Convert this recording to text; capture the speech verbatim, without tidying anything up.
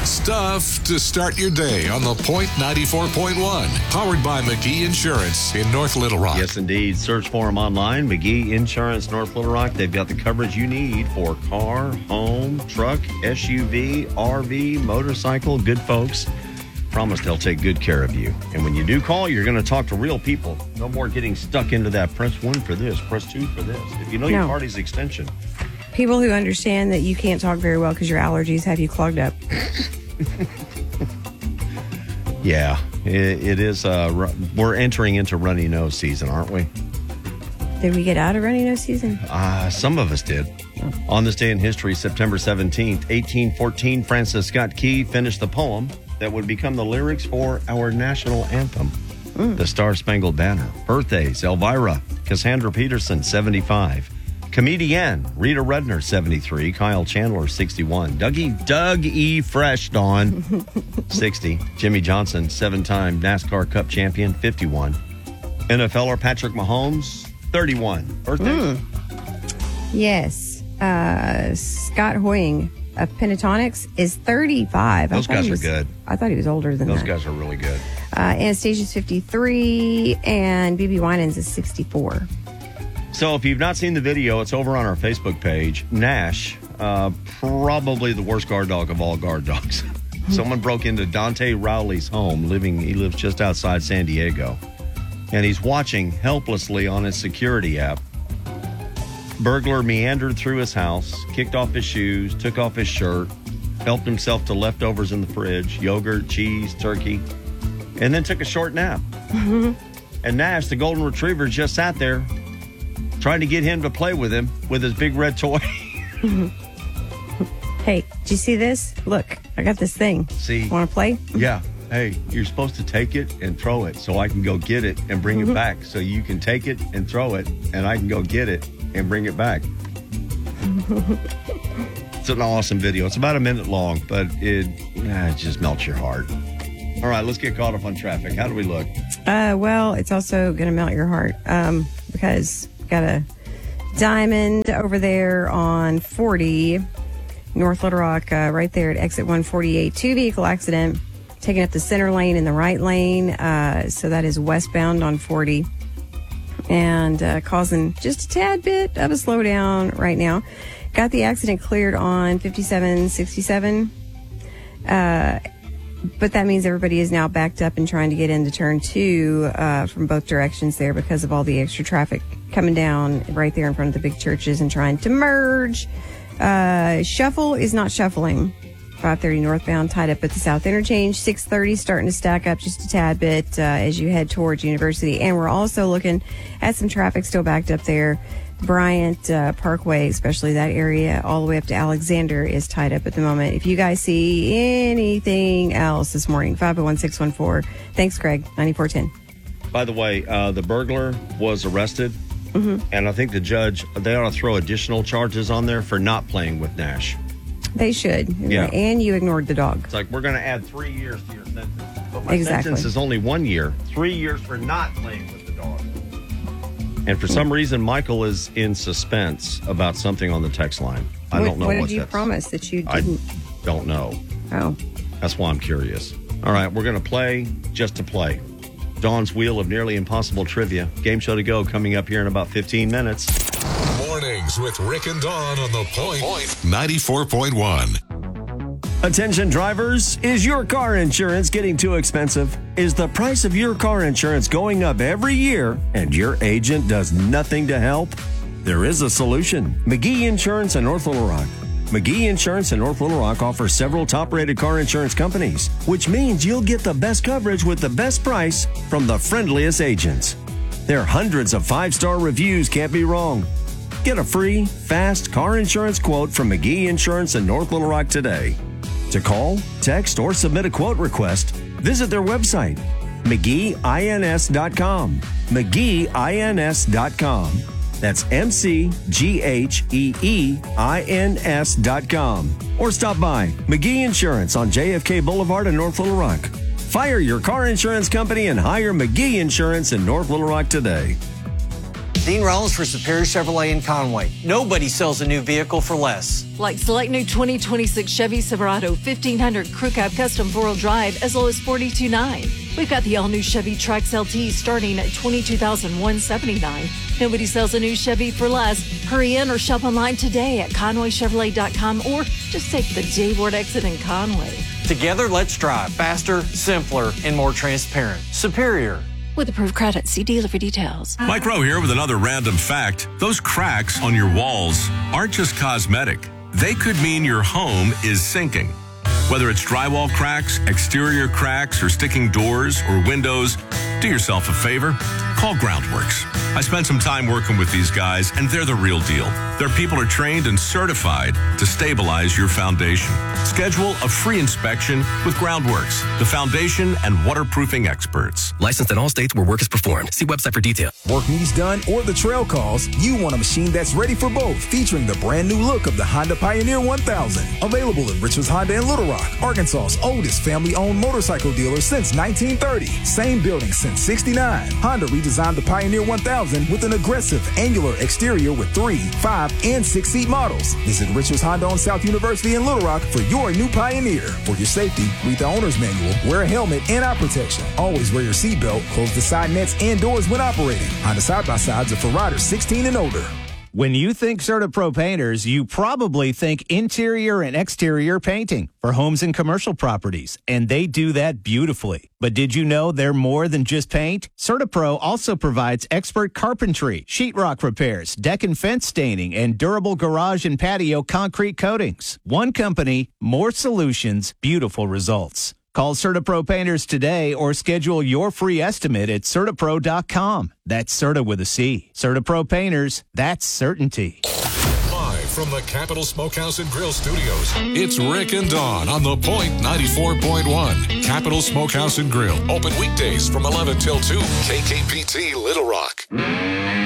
Stuff to start your day on the Point ninety-four point one. Powered by McGee Insurance in North Little Rock. Yes, indeed. Search for them online. McGee Insurance, North Little Rock. They've got the coverage you need for car, home, truck, S U V, R V, motorcycle. Good folks. Promise they'll take good care of you. And when you do call, you're going to talk to real people. No more getting stuck into that press one for this, press two for this. If you know No. your party's extension. People who understand that you can't talk very well because your allergies have you clogged up. Yeah, it, it is. Uh, we're entering into runny nose season, aren't we? Did we get out of runny nose season? Uh, some of us did. On this day in history, September seventeenth, eighteen fourteen, Francis Scott Key finished the poem that would become the lyrics for our national anthem, mm. the Star-Spangled Banner. Birthdays, Elvira, Cassandra Peterson, seventy-five. Comedian, Rita Rudner, seventy-three. Kyle Chandler, sixty-one. Dougie, Doug E. Fresh, Dawn, sixty. Jimmy Johnson, seven-time NASCAR Cup champion, fifty-one. N F L er Patrick Mahomes, thirty-one. Birthdays? Mm. Yes. Uh, Scott Hoying of Pentatonics is thirty-five. Those guys was, are good. I thought he was older than Those that. Those guys are really good. Uh, Anastasia's fifty-three, and B B Winans is sixty-four. So if you've not seen the video, it's over on our Facebook page. Nash, uh, probably the worst guard dog of all guard dogs. Someone broke into Dante Rowley's home. Living, he lives just outside San Diego. And he's watching helplessly on his security app. Burglar meandered through his house, kicked off his shoes, took off his shirt, helped himself to leftovers in the fridge, yogurt, cheese, turkey, and then took a short nap. And Nash, the golden retriever, just sat there trying to get him to play with him with his big red toy. Hey, did you see this? Look, I got this thing. See? Want to play? Yeah. Hey, you're supposed to take it and throw it so I can go get it and bring mm-hmm. it back. So you can take it and throw it and I can go get it and bring it back. It's an awesome video. It's about a minute long, but it, ah, it just melts your heart. All right, let's get caught up on traffic. How do we look? Uh, well, it's also going to melt your heart um, because we've got a diamond over there on forty, North Little Rock, uh, right there at exit one forty-eight. Two vehicle accident, taking up the center lane and the right lane. Uh, so that is westbound on forty and uh, causing just a tad bit of a slowdown right now. Got the accident cleared on fifty-seven sixty-seven. Uh, But that means everybody is now backed up and trying to get into turn two uh, from both directions there because of all the extra traffic coming down right there in front of the big churches and trying to merge. Uh, shuffle is not shuffling. five thirty northbound, tied up at the South Interchange. six thirty starting to stack up just a tad bit uh, as you head towards University. And we're also looking at some traffic still backed up there. Bryant uh, Parkway, especially that area, all the way up to Alexander is tied up at the moment. If you guys see anything else this morning, five oh one, six one four. Thanks, Greg, ninety-four ten. By the way, uh, the burglar was arrested, mm-hmm. and I think the judge, they ought to throw additional charges on there for not playing with Nash. They should. Yeah. And you ignored the dog. It's like, we're going to add three years to your sentence. But my exactly. sentence is only one year. Three years for not playing with the dog. And for some reason, Michael is in suspense about something on the text line. I what, don't know what what did you that's. promise that you didn't? I don't know. Oh. That's why I'm curious. All right, we're going to play just to play. Dawn's Wheel of Nearly Impossible Trivia. Game show to go coming up here in about fifteen minutes. Mornings with Rick and Dawn on the Point ninety-four point one. Attention drivers, is your car insurance getting too expensive? Is the price of your car insurance going up every year and your agent does nothing to help? There is a solution. McGee Insurance in North Little Rock. McGee Insurance in North Little Rock offers several top-rated car insurance companies, which means you'll get the best coverage with the best price from the friendliest agents. Their hundreds of five-star reviews can't be wrong. Get a free, fast car insurance quote from McGee Insurance in North Little Rock today. To call, text, or submit a quote request, visit their website, McGee Ins dot com. McGee Ins dot com. That's M C G H E E I N S dot com. Or stop by McGee Insurance on J F K Boulevard in North Little Rock. Fire your car insurance company and hire McGee Insurance in North Little Rock today. Dean Rollins for Superior Chevrolet in Conway. Nobody sells a new vehicle for less. Like select new twenty twenty-six Chevy Silverado fifteen hundred Crew Cab Custom four-wheel drive as low as forty-two thousand nine hundred dollars. We've got the all-new Chevy Trax L T starting at twenty-two thousand one hundred seventy-nine dollars. Nobody sells a new Chevy for less. Hurry in or shop online today at Conway Chevrolet dot com or just take the J Ward exit in Conway. Together, let's drive faster, simpler, and more transparent. Superior. With approved credit, see dealer for details. Mike Rowe here with another random fact. Those cracks on your walls aren't just cosmetic. They could mean your home is sinking. Whether it's drywall cracks, exterior cracks, or sticking doors or windows, do yourself a favor. Call Groundworks. I spent some time working with these guys, and they're the real deal. Their people are trained and certified to stabilize your foundation. Schedule a free inspection with Groundworks, the foundation and waterproofing experts. Licensed in all states where work is performed. See website for details. Work needs done or the trail calls, you want a machine that's ready for both. Featuring the brand new look of the Honda Pioneer one thousand. Available at Richards Honda in Little Rock, Arkansas's oldest family-owned motorcycle dealer since nineteen thirty. Same building since sixty-nine. Honda redesigned the Pioneer one thousand with an aggressive angular exterior with three, five, and six-seat models. Visit Richards Honda on South University in Little Rock for your new Pioneer. For your safety, read the owner's manual, wear a helmet and eye protection. Always wear your seatbelt, close the side nets and doors when operating. Honda side-by-sides are for riders sixteen and older. When you think CertaPro Painters, you probably think interior and exterior painting for homes and commercial properties, and they do that beautifully. But did you know they're more than just paint? CertaPro also provides expert carpentry, sheetrock repairs, deck and fence staining, and durable garage and patio concrete coatings. One company, more solutions, beautiful results. Call CertaPro Painters today or schedule your free estimate at Certapro dot com. That's Certa with a C. CertaPro Painters, that's certainty. Live from the Capital Smokehouse and Grill Studios, it's Rick and Dawn on The Point ninety-four point one. Capital Smokehouse and Grill, open weekdays from eleven till two. K K P T Little Rock.